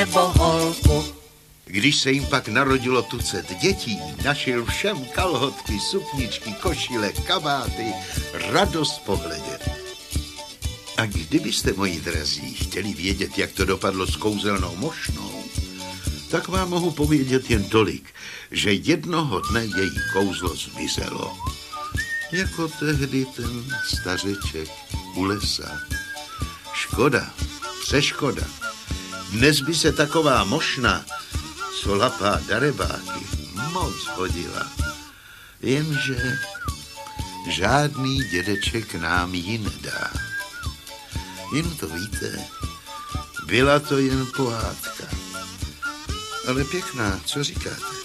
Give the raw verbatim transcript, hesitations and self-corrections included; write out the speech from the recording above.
nebo holku. Když se jim pak narodilo tucet dětí, našil všem kalhotky, sukničky, košile, kabáty, radost pohledět. A kdybyste, moji drazí, chtěli vědět, jak to dopadlo s kouzelnou mošnou, tak vám mohu povědět jen tolik, že jednoho dne její kouzlo zmizelo. Jako tehdy ten stařeček u lesa. Škoda, přeškoda. Dnes by se taková mošna, co lapá darebáky, moc hodila. Jenže žádný dědeček nám ji nedá. Jen to víte, byla to jen pohádka. Ale pěkná, co říkáte?